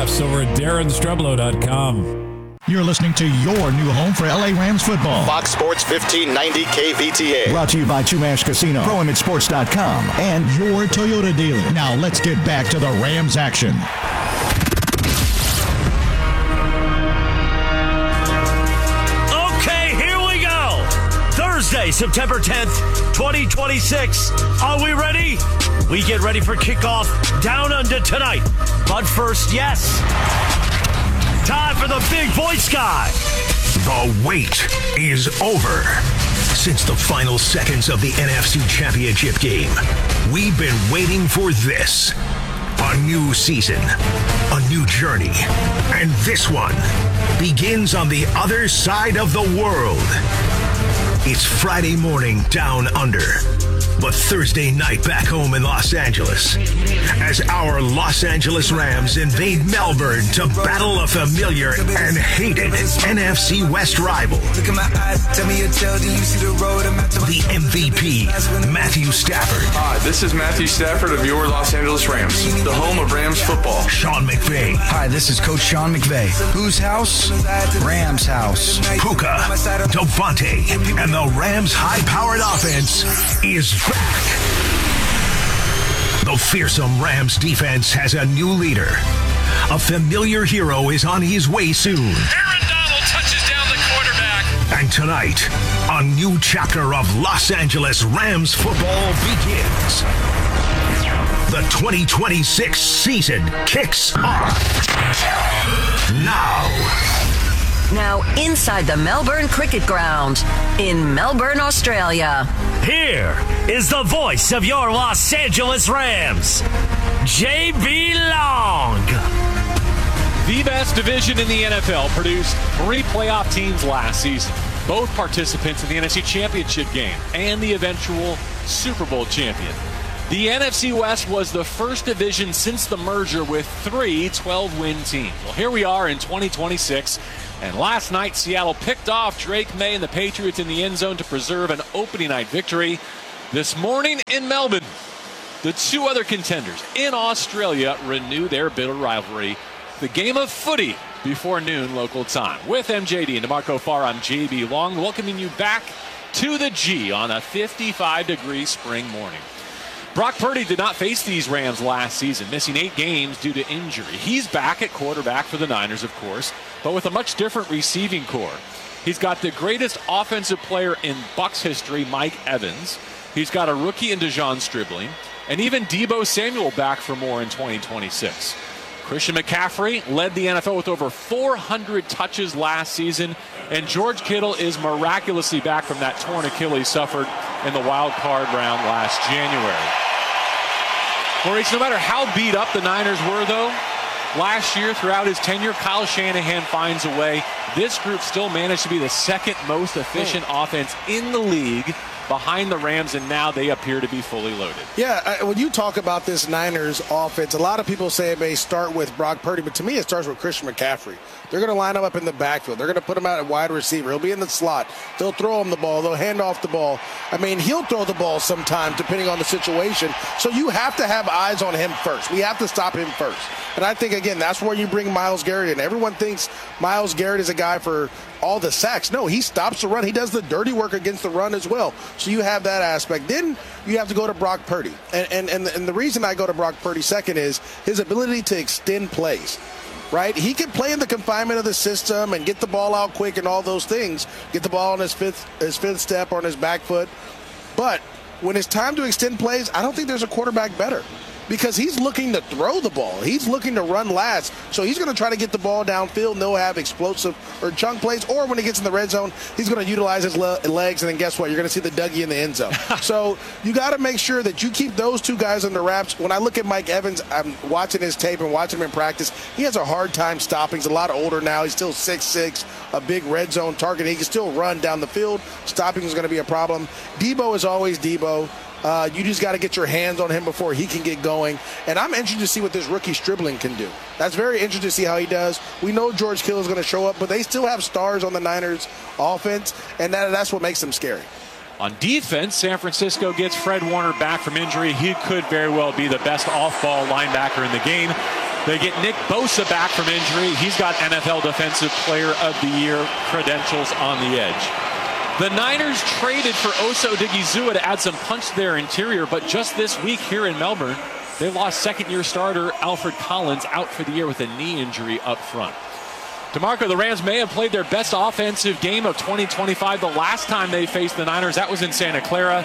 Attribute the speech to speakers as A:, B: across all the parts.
A: autographs over at DarrenStreblow.com.
B: You're listening to your new home for LA Rams football.
C: Fox Sports 1590 KVTA.
B: Brought to you by Chumash Casino, ProImageSports.com, and your Toyota dealer. Now let's get back to the Rams action.
D: Okay, here we go. Thursday, September 10th, 2026. Are we ready? We get ready for kickoff down under tonight. But first, yes. Time for the big voice guy.
E: The wait is over. Since the final seconds of the NFC Championship game, we've been waiting for this. A new season, a new journey, and this one begins on the other side of the world. It's Friday morning down under, but Thursday night back home in Los Angeles, as our Los Angeles Rams invade Melbourne to battle a familiar and hated NFC West rival. The MVP, Matthew Stafford.
F: Hi, this is Matthew Stafford of your Los Angeles Rams, the home of Rams football.
E: Sean McVay.
G: Hi, this is Coach Sean McVay. Whose house? Rams house.
E: Puka, Devontae, and the Rams' high-powered offense is back. The fearsome Rams defense has a new leader. A familiar hero is on his way soon.
H: Aaron Donald touches down the quarterback.
E: And tonight, a new chapter of Los Angeles Rams football begins. The 2026 season kicks off now.
I: Now inside the Melbourne Cricket Ground in Melbourne, Australia.
D: Here is the voice of your Los Angeles Rams, JB Long.
J: The best division in the NFL produced 3 playoff teams last season, both participants in the NFC Championship game and the eventual Super Bowl champion. The NFC West was the first division since the merger with 3 12-win teams. Well, here we are in 2026, and last night Seattle picked off Drake May and the Patriots in the end zone to preserve an opening night victory. This morning in Melbourne, the 2 other contenders in Australia renew their bitter rivalry. The game of footy before noon local time. With MJD and DeMarco Farr, I'm JB Long, welcoming you back to the G on a 55-degree spring morning. Brock Purdy did not face these Rams last season, missing 8 games due to injury. He's back at quarterback for the Niners, of course, but with a much different receiving core. He's got the greatest offensive player in Bucs history, Mike Evans. He's got a rookie in Dejon Stribling, and even Deebo Samuel back for more in 2026. Christian McCaffrey led the NFL with over 400 touches last season, and George Kittle is miraculously back from that torn Achilles suffered in the wild card round last January. Maurice, no matter how beat up the Niners were, though, last year throughout his tenure, Kyle Shanahan finds a way. This group still managed to be the second most efficient offense in the league behind the Rams, and now they appear to be fully loaded.
K: Yeah, when you talk about this Niners offense, a lot of people say it may start with Brock Purdy, but to me it starts with Christian McCaffrey. They're going to line him up in the backfield. They're going to put him out at wide receiver. He'll be in the slot. They'll throw him the ball. They'll hand off the ball. I mean, he'll throw the ball sometimes depending on the situation. So you have to have eyes on him first. We have to stop him first. And I think, again, that's where you bring Myles Garrett in. Everyone thinks Myles Garrett is a guy for all the sacks. No, he stops the run. He does the dirty work against the run as well. So you have that aspect. Then you have to go to Brock Purdy. And the reason I go to Brock Purdy second is his ability to extend plays. Right? He can play in the confinement of the system and get the ball out quick and all those things. Get the ball on his fifth step or on his back foot. But when it's time to extend plays, I don't think there's a quarterback better. Because he's looking to throw the ball. He's looking to run last. So he's going to try to get the ball downfield, and they'll have explosive or chunk plays. Or when he gets in the red zone, he's going to utilize his legs, and then guess what? You're going to see the Dougie in the end zone. So you got to make sure that you keep those 2 guys under wraps. When I look at Mike Evans, I'm watching his tape and watching him in practice. He has a hard time stopping. He's a lot older now. He's still 6'6", a big red zone target. He can still run down the field. Stopping is going to be a problem. Deebo is always Deebo. You just got to get your hands on him before he can get going. And I'm interested to see what this rookie Stribling can do. That's very interesting to see how he does. We know George Kittle is going to show up, but they still have stars on the Niners offense, and that's what makes them scary.
J: On defense, San Francisco gets Fred Warner back from injury. He could very well be the best off-ball linebacker in the game. They get Nick Bosa back from injury. He's got NFL Defensive Player of the Year credentials on the edge. The Niners traded for Osa Odighizuwa to add some punch to their interior, but just this week here in Melbourne, they lost second-year starter Alfred Collins out for the year with a knee injury up front. DeMarco, the Rams may have played their best offensive game of 2025 the last time they faced the Niners. That was in Santa Clara.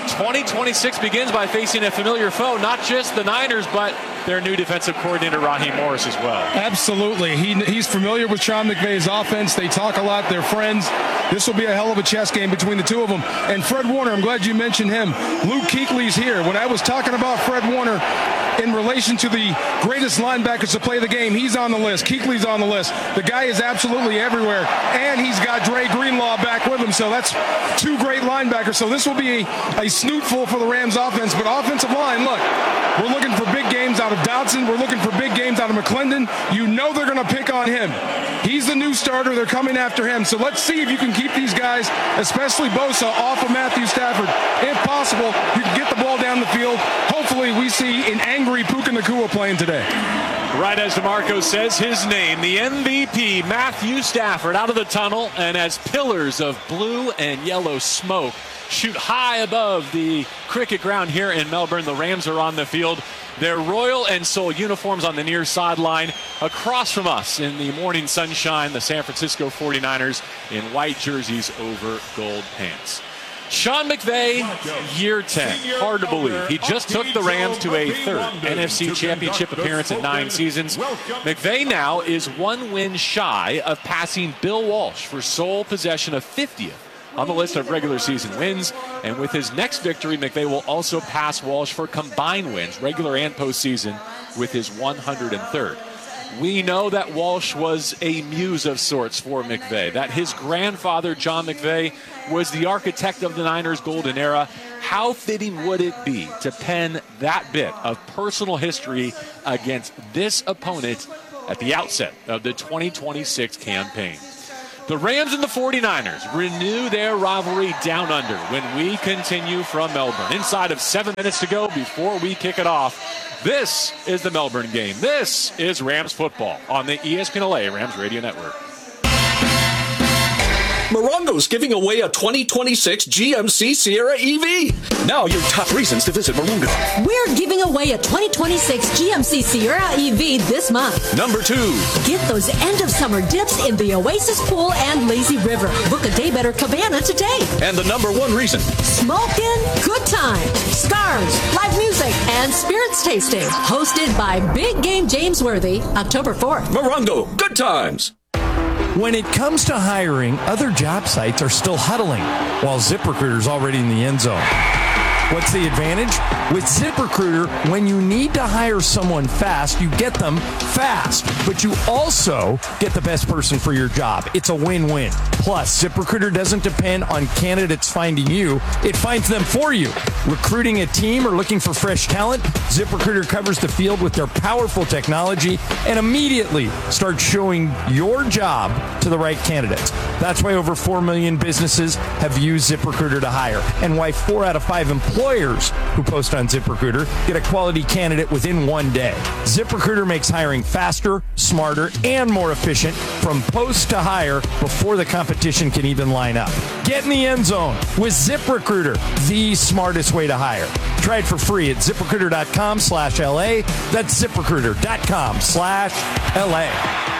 J: 2026 begins by facing a familiar foe, not just the Niners, but their new defensive coordinator, Raheem Morris, as well.
L: Absolutely. He's familiar with Sean McVay's offense. They talk a lot. They're friends. This will be a hell of a chess game between the two of them. And Fred Warner, I'm glad you mentioned him. Luke Kuechly's here. When I was talking about Fred Warner in relation to the greatest linebackers to play the game, he's on the list. Kuechly's on the list. The guy is absolutely everywhere. And he's got Dre Greenlaw back with him. So that's two great linebackers. So this will be a snootful for the Rams offense. But offensive line, look, we're looking for big games out of Dotson. We're looking for big games out of McClendon. You know they're going to pick on him. He's the new starter. They're coming after him. So let's see if you can keep these guys, especially Bosa, off of Matthew Stafford. If possible, you can get the ball down the field. Hopefully we see an angry Puka Nacua playing today.
J: Right as DeMarco says his name, the MVP, Matthew Stafford, out of the tunnel, and as pillars of blue and yellow smoke shoot high above the cricket ground here in Melbourne, the Rams are on the field. Their royal and soul uniforms on the near sideline. Across from us in the morning sunshine, the San Francisco 49ers in white jerseys over gold pants. Sean McVay, year 10. Hard to believe. He just took the Rams to a third NFC Championship appearance in 9 seasons. McVay now is 1 win shy of passing Bill Walsh for sole possession of 50th on the list of regular season wins. And with his next victory, McVay will also pass Walsh for combined wins, regular and postseason, with his 103rd. We know that Walsh was a muse of sorts for McVay, that his grandfather, John McVay, was the architect of the Niners' golden era. How fitting would it be to pen that bit of personal history against this opponent at the outset of the 2026 campaign? The Rams and the 49ers renew their rivalry down under when we continue from Melbourne. Inside of 7 minutes to go before we kick it off, this is the Melbourne game. This is Rams football on the ESPN LA Rams Radio Network.
M: Morongo's giving away a 2026 GMC Sierra EV. Now your top reasons to visit Morongo.
N: We're giving away a 2026 GMC Sierra EV this month.
M: Number 2.
N: Get those end of summer dips in the Oasis Pool and Lazy River. Book a day better cabana today.
M: And the number 1 reason.
N: Smokin' good time, stars, live music, and spirits tasting. Hosted by Big Game James Worthy, October 4th.
M: Morongo, good times.
O: When it comes to hiring, other job sites are still huddling, while ZipRecruiter's already in the end zone. What's the advantage? With ZipRecruiter, when you need to hire someone fast, you get them fast, but you also get the best person for your job. It's a win-win. Plus, ZipRecruiter doesn't depend on candidates finding you. It finds them for you. Recruiting a team or looking for fresh talent, ZipRecruiter covers the field with their powerful technology and immediately starts showing your job to the right candidates. That's why over 4 million businesses have used ZipRecruiter to hire, and why 4 out of 5 employers who post on ZipRecruiter get a quality candidate within 1 day. ZipRecruiter makes hiring faster, smarter, and more efficient from post to hire before the competition can even line up. Get in the end zone with ZipRecruiter, the smartest way to hire. Try it for free at ZipRecruiter.com/LA. That's ZipRecruiter.com/LA.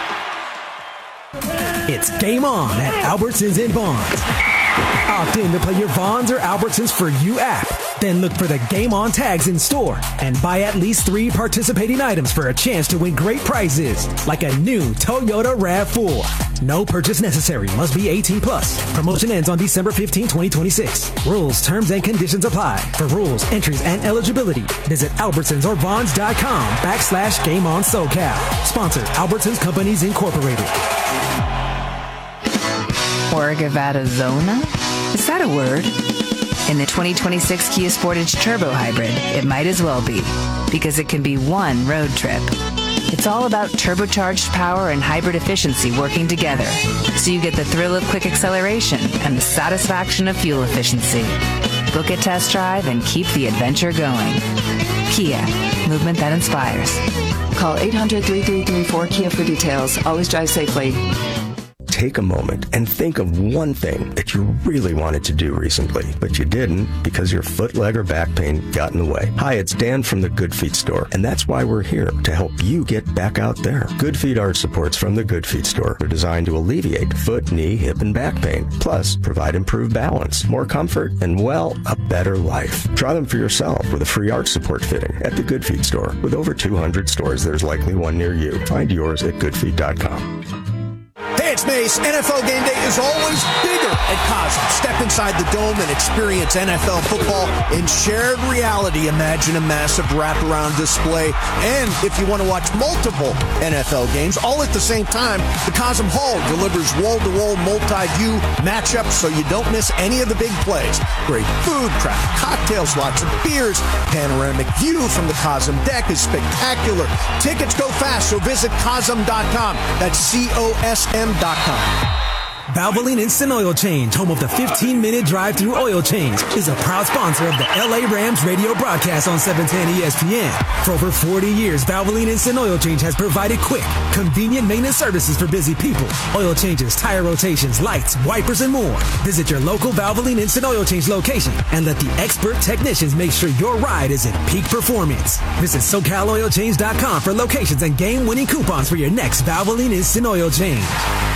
P: It's game on at Albertsons in Bonds. Opt in to play your Vons or Albertsons For You app. Then look for the Game On tags in store and buy at least 3 participating items for a chance to win great prizes, like a new Toyota RAV4. No purchase necessary. Must be 18 plus. Promotion ends on December 15, 2026. Rules, terms, and conditions apply. For rules, entries, and eligibility, visit Albertsons or Bonds.com/Game On SoCal. Sponsored Albertsons Companies Incorporated.
Q: Orgavattazona? Is that a word? In the 2026 Kia Sportage Turbo Hybrid, it might as well be, because it can be one road trip. It's all about turbocharged power and hybrid efficiency working together, so you get the thrill of quick acceleration and the satisfaction of fuel efficiency. Book a test drive and keep the adventure going. Kia, movement that inspires. Call 800-3334-KIA for details. Always drive safely.
R: Take a moment and think of one thing that you really wanted to do recently, but you didn't because your foot, leg, or back pain got in the way. Hi, it's Dan from the Good Feet Store, and that's why we're here, to help you get back out there. Good Feet arch supports from the Good Feet Store are designed to alleviate foot, knee, hip, and back pain, plus provide improved balance, more comfort, and, well, a better life. Try them for yourself with a free arch support fitting at the Good Feet Store. With over 200 stores, there's likely one near you. Find yours at goodfeet.com.
S: Hey, it's Mace. NFL Game Day is always bigger at Cosm. Step inside the dome and experience NFL football in shared reality. Imagine a massive wraparound display. And if you want to watch multiple NFL games all at the same time, the Cosm Hall delivers wall-to-wall multi-view matchups so you don't miss any of the big plays. Great food, craft cocktails, lots of beers. Panoramic view from the Cosm deck is spectacular. Tickets go fast, so visit Cosm.com. That's COSM.com.
P: Valvoline Instant Oil Change, home of the 15-minute drive-through oil change, is a proud sponsor of the LA Rams radio broadcast on 710 ESPN. For over 40 years, Valvoline Instant Oil Change has provided quick, convenient maintenance services for busy people. Oil changes, tire rotations, lights, wipers, and more. Visit your local Valvoline Instant Oil Change location and let the expert technicians make sure your ride is at peak performance. Visit SoCalOilChange.com for locations and game-winning coupons for your next Valvoline Instant Oil Change.